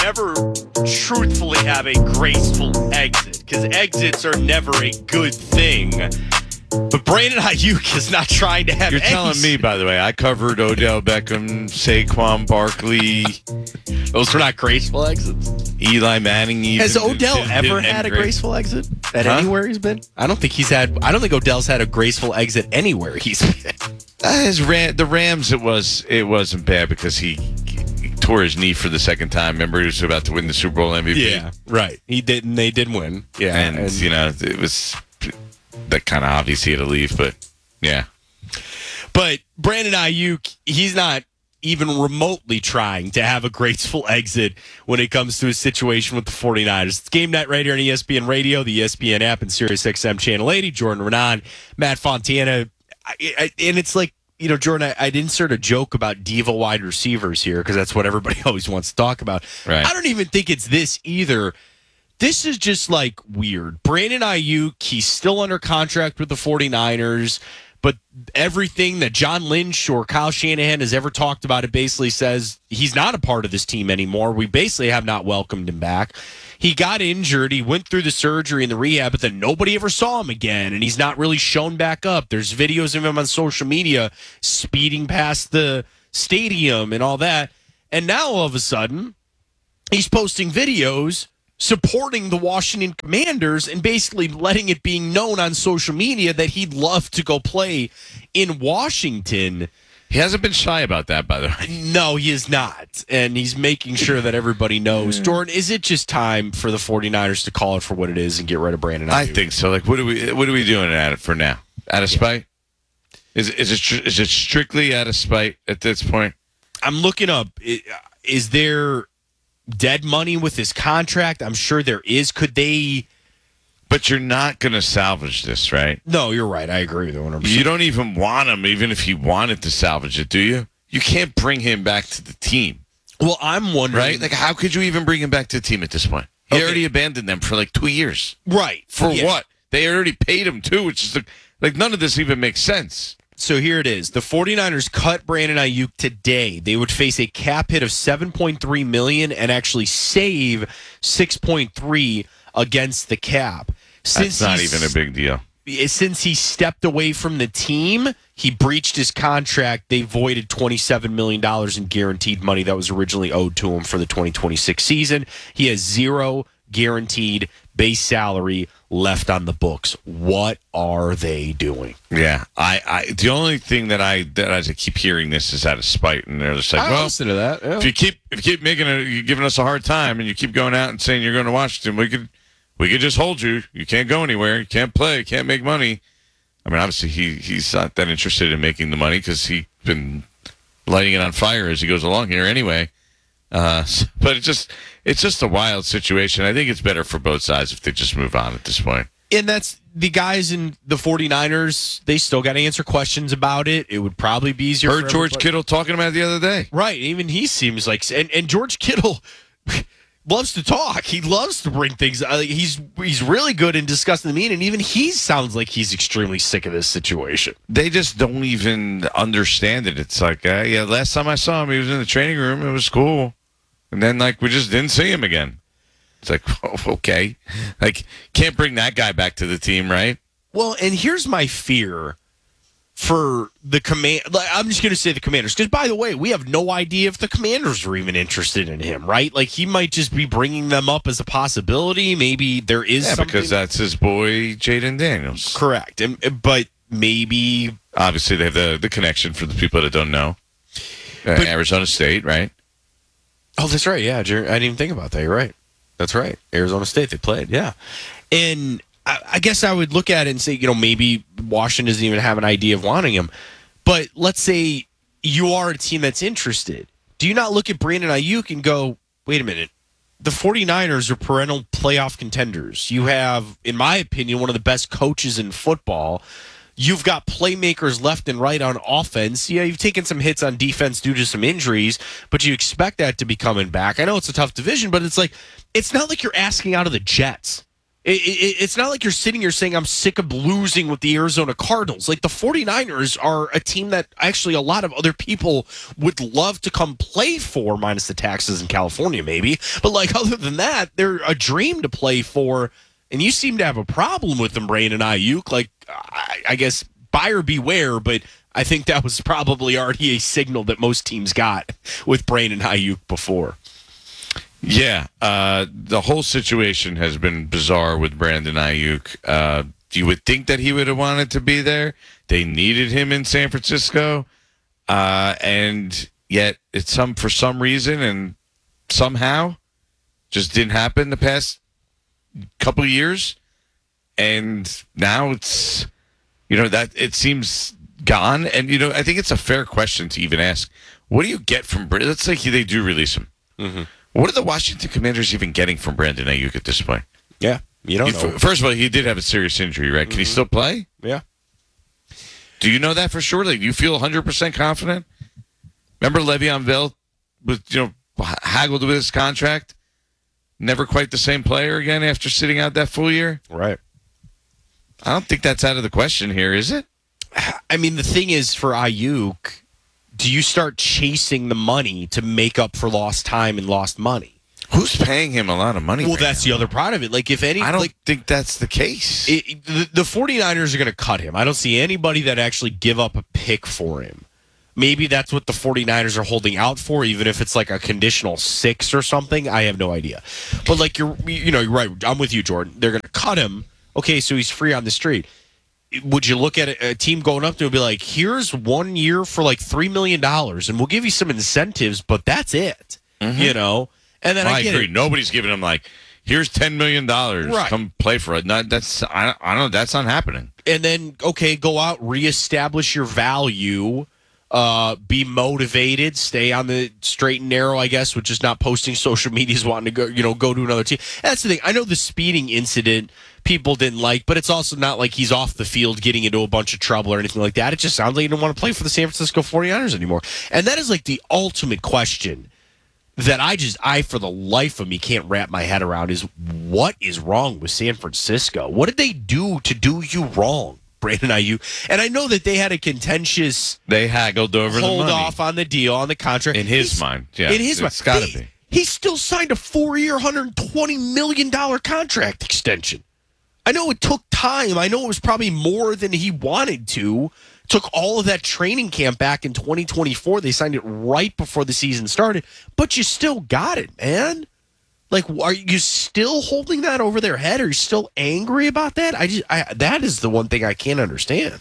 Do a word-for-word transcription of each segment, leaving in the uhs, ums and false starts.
ever truthfully have a graceful exit, because exits are never a good thing. But Brandon Ayuk is not trying to have. You're any... telling me, by the way, I covered Odell Beckham, Saquon Barkley. Those were not graceful exits. Eli Manning. Even Has Odell didn't- ever didn't had a great. graceful exit at Huh? anywhere he's been? I don't think he's had. I don't think Odell's had a graceful exit anywhere he's been. Uh, his Ram, the Rams, it was it wasn't bad because he, he tore his knee for the second time. Remember, he was about to win the Super Bowl M V P. Yeah, right. He did, and they did win. Yeah, and, and you know it was that kind of obvious he had to leave, but yeah. But Brandon Ayuk, he's not even remotely trying to have a graceful exit when it comes to a situation with the 49ers. It's Game Night right here on E S P N Radio, the E S P N app, and SiriusXM Channel eighty. Jordan Renan, Matt Fontana. I, I, and it's like, you know, Jordan, I, I'd insert a joke about diva wide receivers here because that's what everybody always wants to talk about. Right. I don't even think it's this either. This is just like weird. Brandon Ayuk, he's still under contract with the 49ers. But everything that John Lynch or Kyle Shanahan has ever talked about, it basically says he's not a part of this team anymore. We basically have not welcomed him back. He got injured. He went through the surgery and the rehab, but then nobody ever saw him again, and he's not really shown back up. There's videos of him on social media speeding past the stadium and all that. And now all of a sudden, he's posting videos supporting the Washington Commanders and basically letting it be known on social media that he'd love to go play in Washington. He hasn't been shy about that, by the way. No, he is not. And he's making sure that everybody knows. Jordan, is it just time for the 49ers to call it for what it is and get rid of Brandon Ayuk? I think so. Like, what are we what are we doing at it for now? Out of spite? Is is it stri- is it strictly out of spite at this point? I'm looking up. i- Is there dead money with his contract? I'm sure there is. Could they? But you're not going to salvage this, right? No, you're right. I agree with you one hundred percent. You don't even want him, even if you wanted to salvage it, do you? You can't bring him back to the team, Well, I'm wondering. right? Like, how could you even bring him back to the team at this point? He Okay. already abandoned them for like two years. Right. For Yeah. what? They already paid him too, which is like, like none of this even makes sense. So here it is. The 49ers cut Brandon Ayuk today. They would face a cap hit of seven point three million dollars and actually save six point three against the cap. Since That's not he's- even a big deal. Since he stepped away from the team, he breached his contract. They voided twenty-seven million dollars in guaranteed money that was originally owed to him for the twenty twenty-six season. He has zero guaranteed base salary left on the books. What are they doing? Yeah, I, I the only thing that I that I keep hearing this is out of spite, and they're just like, well, listen to that. Yeah. if you keep if you keep making a, you're giving us a hard time, and you keep going out and saying you're going to Washington, we could we could just hold you. You can't go anywhere. You can't play. You can't make money. I mean, obviously he he's not that interested in making the money because he's been lighting it on fire as he goes along here anyway. Uh, but it's just it's just a wild situation. I think it's better for both sides if they just move on at this point. And that's the guys in the 49ers. They still got to answer questions about it. It would probably be easier. Heard for George everybody. Kittle talking about it the other day. Right. Even he seems like, and, and George Kittle loves to talk. He loves to bring things. Uh, he's he's really good in discussing the mean, and even he sounds like he's extremely sick of this situation. They just don't even understand it. It's like, uh, yeah, last time I saw him, he was in the training room. It was cool. And then, like, we just didn't see him again. It's like, oh, okay. Like, can't bring that guy back to the team, right? Well, and here's my fear for the command. Like, I'm just going to say the Commanders, because by the way, we have no idea if the Commanders are even interested in him, right? Like, he might just be bringing them up as a possibility. Maybe there is Yeah, something. because that's his boy, Jaden Daniels. Correct. And, but maybe. Obviously, they have the, the connection for the people that don't know. Uh, But- Arizona State, right? Oh, that's right. Yeah, Jer- I didn't even think about that. You're right. That's right. Arizona State, they played. Yeah. And I, I guess I would look at it and say, you know, maybe Washington doesn't even have an idea of wanting him. But let's say you are a team that's interested. Do you not look at Brandon Ayuk and go, wait a minute, the 49ers are perennial playoff contenders. You have, in my opinion, one of the best coaches in football. You've got playmakers left and right on offense. Yeah, you've taken some hits on defense due to some injuries, but you expect that to be coming back. I know it's a tough division, but it's like it's not like you're asking out of the Jets. It, it, it's not like you're sitting here saying I'm sick of losing with the Arizona Cardinals. Like the 49ers are a team that actually a lot of other people would love to come play for, minus the taxes in California maybe. But like other than that, they're a dream to play for. And you seem to have a problem with them, Brandon Ayuk. Like, I, I guess buyer beware, but I think that was probably already a signal that most teams got with Brandon Ayuk before. Yeah, uh, the whole situation has been bizarre with Brandon Ayuk. Uh, you would think that he would have wanted to be there. They needed him in San Francisco, uh, and yet it's some for some reason and somehow just didn't happen the past couple of years. And now it's, you know, that it seems gone. And, you know, I think it's a fair question to even ask. What do you get from Brandon? Let's say they do release him. Mm-hmm. What are the Washington Commanders even getting from Brandon Ayuk at this point? Yeah, you don't he, know. First of all, he did have a serious injury, right? Can mm-hmm. he still play? Yeah. Do you know that for sure? Like, do you feel one hundred percent confident? Remember Le'Veon Bell was, you know, haggled with his contract? Never quite the same player again after sitting out that full year? Right. I don't think that's out of the question here, is it? I mean, the thing is, for Ayuk, do you start chasing the money to make up for lost time and lost money? Who's paying him a lot of money? Well, right that's now? the other part of it. Like, if any, I don't like, think that's the case. It, the, the 49ers are going to cut him. I don't see anybody that actually give up a pick for him. Maybe that's what the 49ers are holding out for, even if it's like a conditional six or something. I have no idea. But like you're, you know, you're right. I'm with you, Jordan. They're going to cut him. Okay, so he's free on the street. Would you look at a, a team going up to and be like, here's one year for like three million dollars and we'll give you some incentives, but that's it. Mm-hmm. You know? And then well, I, I get agree. it. Nobody's giving him like, here's ten million dollars. Right. Come play for it. Not, that's, I, I don't know. That's not happening. And then, okay, go out, reestablish your value. Uh, be motivated, stay on the straight and narrow, I guess, which is not posting social medias, wanting to go, you know, go to another team. That's the thing. I know the speeding incident people didn't like, but it's also not like he's off the field getting into a bunch of trouble or anything like that. It just sounds like he didn't want to play for the San Francisco 49ers anymore. And that is like the ultimate question that I just, I for the life of me can't wrap my head around is what is wrong with San Francisco? What did they do to do you wrong? Brandon Ayuk. And I know that they had a contentious they haggled over the money. Hold off on the deal, on the contract. In his He's, mind. Yeah. In his it's mind. It's got to he, be. He still signed a four-year, one hundred twenty million dollars contract extension. I know it took time. I know it was probably more than he wanted to. Took all of that training camp back in twenty twenty-four. They signed it right before the season started. But you still got it, man. Like, are you still holding that over their head? Are you still angry about that? I just, I, that is the one thing I can't understand.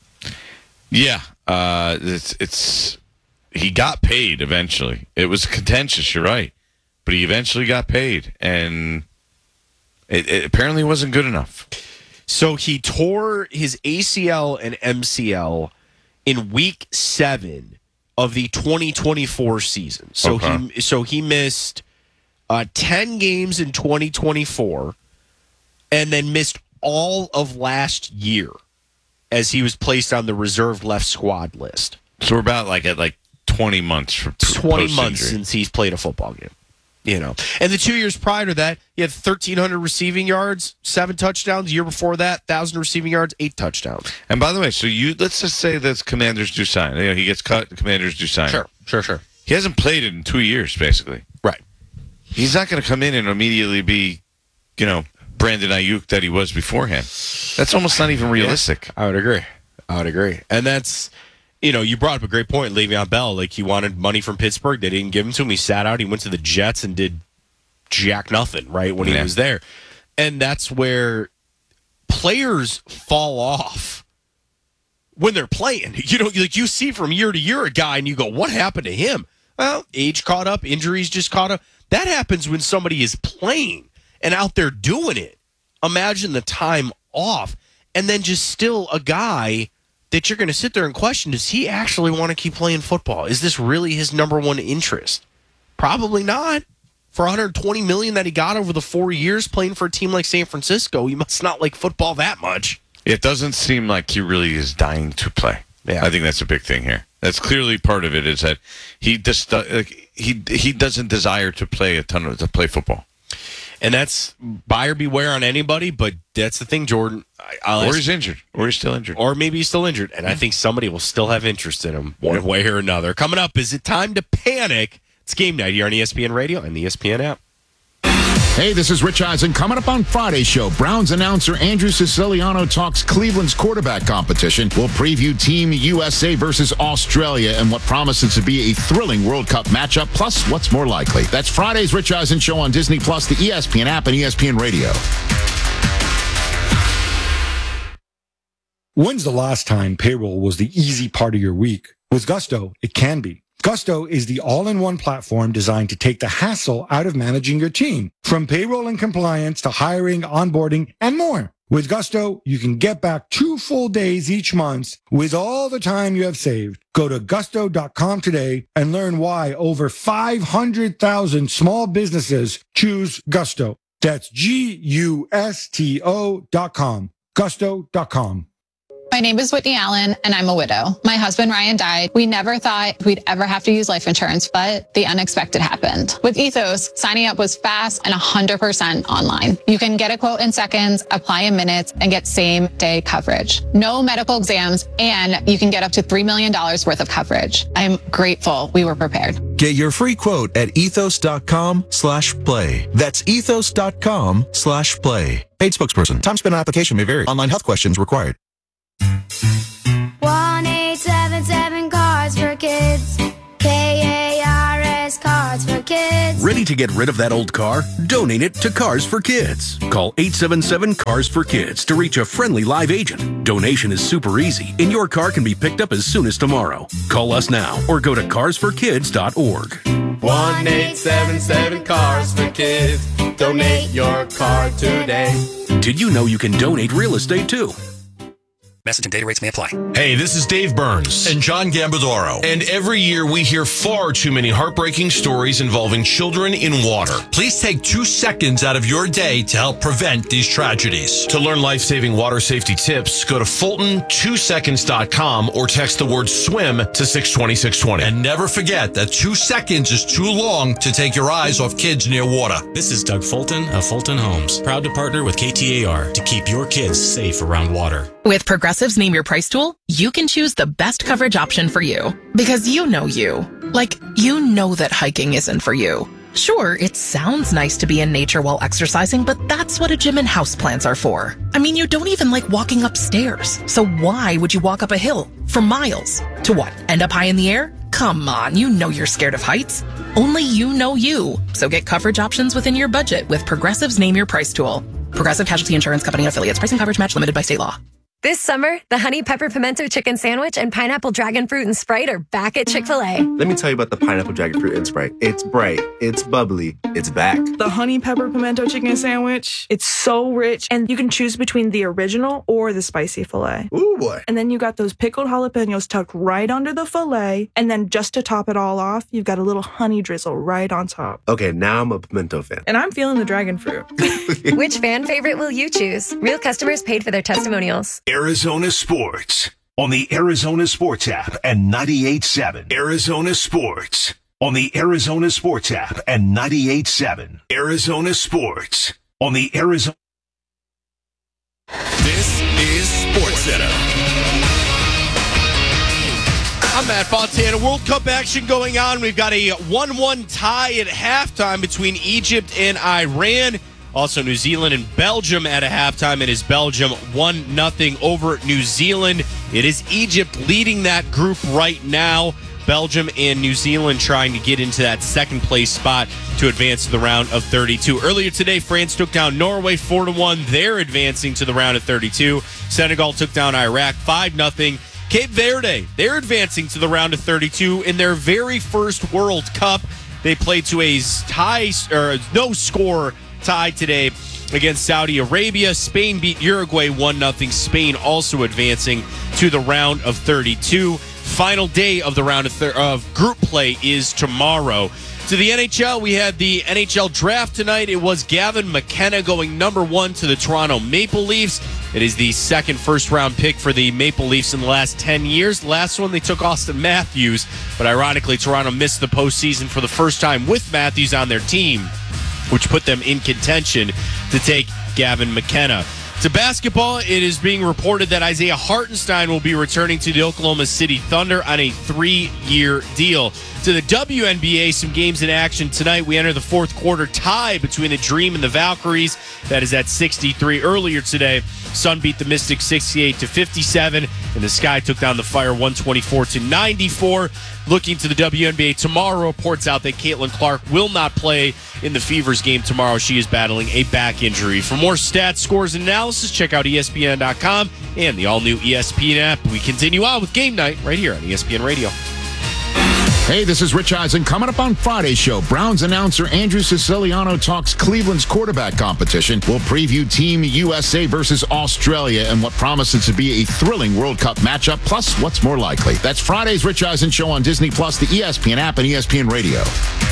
Yeah, uh, it's it's he got paid eventually. It was contentious, you're right, but he eventually got paid, and it, it apparently wasn't good enough. So he tore his A C L and M C L in week seven of the twenty twenty-four season. So okay. he so he missed. Uh, ten games in twenty twenty-four, and then missed all of last year as he was placed on the reserve left squad list. So we're about like at like twenty months from twenty months since he's played a football game. You know, and the two years prior to that, he had thirteen hundred receiving yards, seven touchdowns. The year before that, one thousand receiving yards, eight touchdowns. And by the way, so you let's just say that Commanders do sign. You know, he gets cut. The Commanders do sign. Sure, sure, sure. He hasn't played it in two years, basically. Right. He's not going to come in and immediately be, you know, Brandon Ayuk that he was beforehand. That's almost not even realistic. Yeah, I would agree. I would agree. And that's, you know, you brought up a great point, Le'Veon Bell. Like, he wanted money from Pittsburgh. They didn't give him to him. He sat out. He went to the Jets and did jack nothing, right, when he yeah. was there. And that's where players fall off when they're playing. You know, like you see from year to year a guy and you go, what happened to him? Well, age caught up, injuries just caught up. That happens when somebody is playing and out there doing it. Imagine the time off. And then just still a guy that you're going to sit there and question, does he actually want to keep playing football? Is this really his number one interest? Probably not. For one hundred twenty million dollars that he got over the four years playing for a team like San Francisco, he must not like football that much. It doesn't seem like he really is dying to play. Yeah. I think that's a big thing here. That's clearly part of it, is that he just like he he doesn't desire to play a ton of to play football. And that's buyer beware on anybody, but that's the thing, Jordan. I, I'll or he's injured. Or he's still injured. Or maybe he's still injured. And I think somebody will still have interest in him one way or another. Coming up, is it time to panic? It's game night here on E S P N Radio and the E S P N app. Hey, this is Rich Eisen. Coming up on Friday's show, Browns announcer Andrew Siciliano talks Cleveland's quarterback competition. We'll preview Team U S A versus Australia and what promises to be a thrilling World Cup matchup, plus what's more likely. That's Friday's Rich Eisen show on Disney Plus, the E S P N app, and E S P N Radio. When's the last time payroll was the easy part of your week? With Gusto, it can be. Gusto is the all-in-one platform designed to take the hassle out of managing your team, from payroll and compliance to hiring, onboarding, and more. With Gusto, you can get back two full days each month with all the time you have saved. Go to gusto dot com today and learn why over five hundred thousand small businesses choose Gusto. That's G U S T O dot com. gusto dot com. My name is Whitney Allen, and I'm a widow. My husband, Ryan, died. We never thought we'd ever have to use life insurance, but the unexpected happened. With Ethos, signing up was fast and one hundred percent online. You can get a quote in seconds, apply in minutes, and get same-day coverage. No medical exams, and you can get up to three million dollars worth of coverage. I'm grateful we were prepared. Get your free quote at ethos dot com slash play. That's ethos dot com slash play. Paid spokesperson. Time spent on application may vary. Online health questions required. one eight seven seven Cars for Kids. K A R S Cars for Kids. Ready to get rid of that old car? Donate it to Cars for Kids. Call eight seven seven Cars for Kids to reach a friendly live agent. Donation is super easy, and your car can be picked up as soon as tomorrow. Call us now or go to cars for kids dot org. one eight seven seven Cars for Kids. Donate your car today. Did you know you can donate real estate too? Message and data rates may apply. Hey, this is Dave Burns. And John Gambadoro. And every year we hear far too many heartbreaking stories involving children in water. Please take two seconds out of your day to help prevent these tragedies. To learn life-saving water safety tips, go to Fulton two seconds dot com or text the word swim to six twenty, six twenty. And never forget that two seconds is too long to take your eyes off kids near water. This is Doug Fulton of Fulton Homes, proud to partner with K T A R to keep your kids safe around water. With Progressive's Name Your Price tool, you can choose the best coverage option for you. Because you know you. Like, you know that hiking isn't for you. Sure, it sounds nice to be in nature while exercising, but that's what a gym and houseplants are for. I mean, you don't even like walking upstairs. So why would you walk up a hill for miles? To what, end up high in the air? Come on, you know you're scared of heights. Only you know you. So get coverage options within your budget with Progressive's Name Your Price tool. Progressive Casualty Insurance Company and affiliates. Pricing coverage match limited by state law. This summer, the Honey Pepper Pimento Chicken Sandwich and Pineapple Dragon Fruit and Sprite are back at Chick-fil-A. Let me tell you about the Pineapple Dragon Fruit and Sprite. It's bright, it's bubbly, it's back. The Honey Pepper Pimento Chicken Sandwich, it's so rich, and you can choose between the original or the spicy filet. Ooh, boy. And then you got those pickled jalapenos tucked right under the filet, and then just to top it all off, you've got a little honey drizzle right on top. Okay, now I'm a pimento fan. And I'm feeling the dragon fruit. Which fan favorite will you choose? Real customers paid for their testimonials. Arizona Sports on the Arizona Sports app and ninety-eight point seven. Arizona Sports on the Arizona Sports app and ninety-eight point seven. Arizona Sports on the Arizona. This is SportsCenter. I'm Matt Fontana. World Cup action going on. We've got a one one tie at halftime between Egypt and Iran. Also, New Zealand and Belgium at a halftime. It is Belgium one nothing over New Zealand. It is Egypt leading that group right now. Belgium and New Zealand trying to get into that second place spot to advance to the round of thirty-two. Earlier today, France took down Norway four to one. They're advancing to the round of thirty-two. Senegal took down Iraq five nothing. Cape Verde, they're advancing to the round of thirty-two in their very first World Cup. They played to a tie or no score tie today against Saudi Arabia. Spain beat Uruguay one nothing. Spain also advancing to the round of thirty-two. Final day of the round of, thir- of group play is tomorrow. To the N H L, we had the N H L draft tonight. It was Gavin McKenna going number one to the Toronto Maple Leafs. It is the second first-round pick for the Maple Leafs in the last ten years. Last one, they took Austin Matthews, but ironically, Toronto missed the postseason for the first time with Matthews on their team. which put them in contention to take Gavin McKenna. To basketball, it is being reported that Isaiah Hartenstein will be returning to the Oklahoma City Thunder on a three-year deal. To the W N B A, some games in action tonight. We enter the fourth quarter tie between the Dream and the Valkyries. That is at sixty-three. Earlier today, Sun beat the Mystics sixty-eight to fifty-seven, and the Sky took down the Fire one twenty-four to ninety-four. Looking to the W N B A tomorrow, reports out that Caitlin Clark will not play in the Fever's game tomorrow. She is battling a back injury. For more stats, scores, and analysis, check out E S P N dot com and the all-new E S P N app. We continue on with Game Night right here on E S P N Radio. Hey, this is Rich Eisen. Coming up on Friday's show, Browns announcer Andrew Siciliano talks Cleveland's quarterback competition. We'll preview Team U S A versus Australia and what promises to be a thrilling World Cup matchup, plus what's more likely. That's Friday's Rich Eisen show on Disney Plus, the E S P N app, and E S P N Radio.